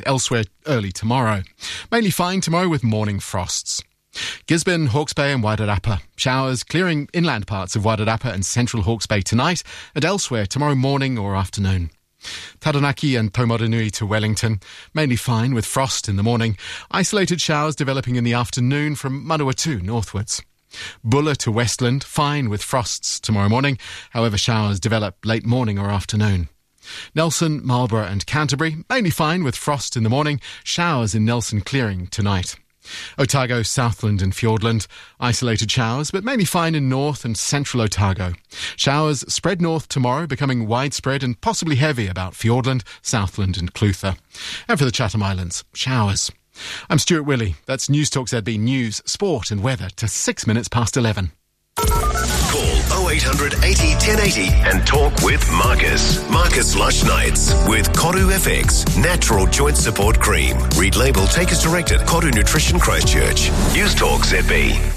elsewhere early tomorrow. Mainly fine tomorrow with morning frosts. Gisborne, Hawke's Bay and Wairarapa. Showers clearing inland parts of Wairarapa and central Hawke's Bay tonight and elsewhere tomorrow morning or afternoon. Taranaki and Taumarunui to Wellington. Mainly fine with frost in the morning. Isolated showers developing in the afternoon from Manawatu northwards. Bulla to Westland. Fine with frosts tomorrow morning. However, showers develop late morning or afternoon. Nelson, Marlborough and Canterbury. Mainly fine with frost in the morning. Showers in Nelson clearing tonight. Otago, Southland and Fiordland. Isolated showers, but mainly fine in north and central Otago. Showers spread north tomorrow, becoming widespread and possibly heavy about Fiordland, Southland and Clutha. And for the Chatham Islands, showers. I'm Stuart Willey. That's News Talk ZB News, Sport and Weather to 6 minutes past 11. Call 0800 80 1080 and talk with Marcus. Marcus Lush Nights with Koru FX Natural Joint Support Cream. Read label, take as directed. Koru Nutrition Christchurch. News Talk ZB.